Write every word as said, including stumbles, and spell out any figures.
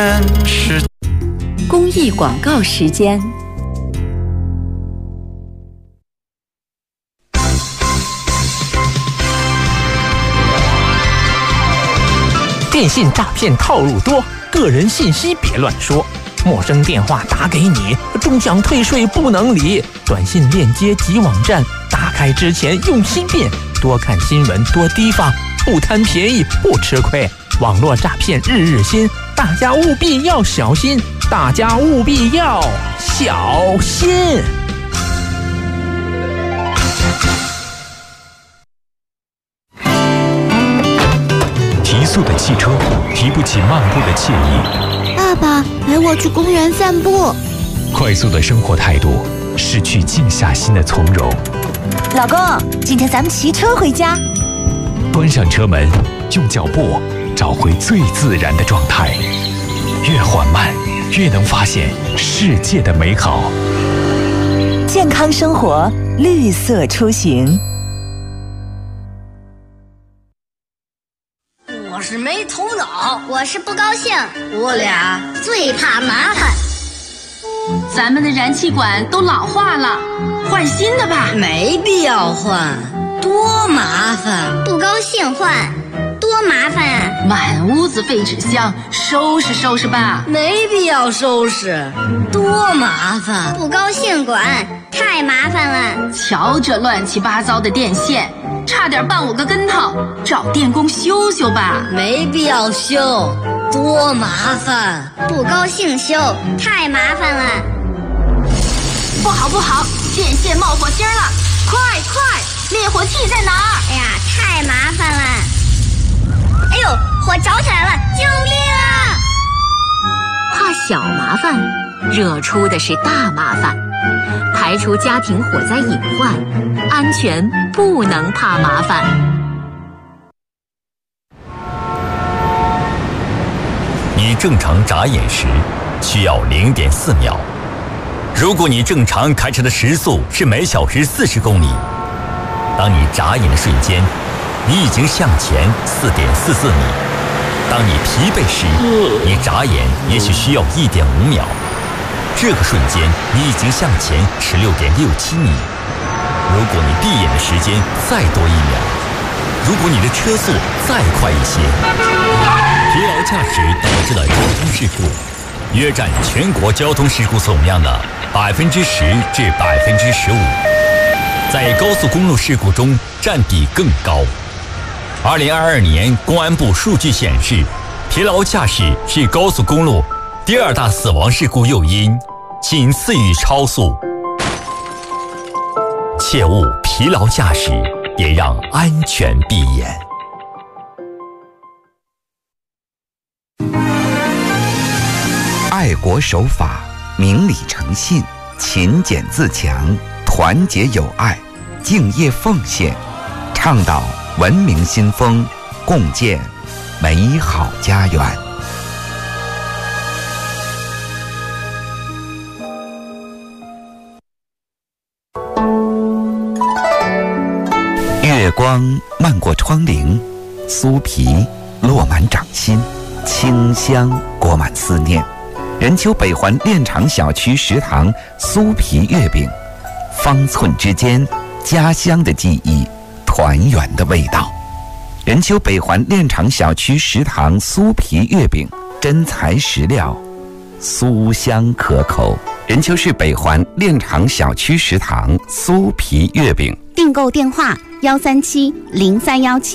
公益广告时间。 电信诈骗套路多，个人信息别乱说。陌生电话打给你，中奖退税不能理。短信链接及网站，打开之前用心辨。多看新闻，多提防，不贪便宜不吃亏。网络诈骗日日新，大家务必要小心，大家务必要小心。 提速的汽车提不起漫步的惬意。 爸爸，陪我去公园散步。 快速的生活态度失去静下心的从容。 老公，今天咱们骑车回家。 关上车门，用脚步找回最自然的状态。越缓慢，越能发现世界的美好。 健康生活，绿色出行。 我是没头脑， 我是不高兴， 我俩最怕麻烦。 咱们的燃气管都老化了，换新的吧。 没必要换，多麻烦。 不高兴换，多麻烦啊！ 满屋子废纸箱，收拾收拾吧。 没必要收拾，多麻烦。 不高兴管，太麻烦了。 瞧这乱七八糟的电线，差点绊我个跟头，找电工修修吧。 没必要修，多麻烦。 不高兴修，太麻烦了。 不好不好，电线冒火星了！快快，灭火器在哪儿？ 哎呀，太麻烦了！哎呦，火着起来了！救命啊！ 怕小麻烦，惹出的是大麻烦。排除家庭火灾隐患，安全不能怕麻烦。 你正常眨眼时需要 零点四秒。如果你正常开车的时速是每小时四十公里，当你眨眼的瞬间，你已经向前 四点四四米。当你疲惫时，你眨眼也许需要 一点五秒。这个瞬间，你已经向前 十六点六七米。如果你闭眼的时间再多一秒，如果你的车速再快一些，疲劳驾驶导致了交通事故，约占全国交通事故总量的百分之十至百分之十五，在高速公路事故中占比更高。二零二二年公安部数据显示，疲劳驾驶是高速公路第二大死亡事故诱因，仅次于超速。切勿疲劳驾驶，也让安全闭眼。 爱国守法，明理诚信，勤俭自强，团结友爱，敬业奉献，倡导文明新风，共建美好家园。月光漫过窗棂，酥皮落满掌心，清香裹满思念。任丘北环炼厂小区食堂酥皮月饼，方寸之间，家乡的记忆，团圆的味道。任丘北环炼厂小区食堂酥皮月饼，真材实料，酥香可口。任丘市北环炼厂小区食堂酥皮月饼， 订购电话：幺三七零三幺七。